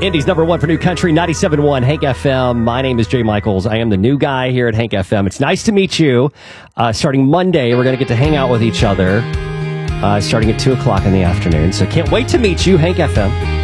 Indy's number one for new country, 97.1 Hank FM. My name is Jay Michaels. I am the new guy here at Hank FM. It's nice to meet you. Starting Monday, we're going to get to hang out with each other starting at 2 o'clock in the afternoon. So can't wait to meet you, Hank FM.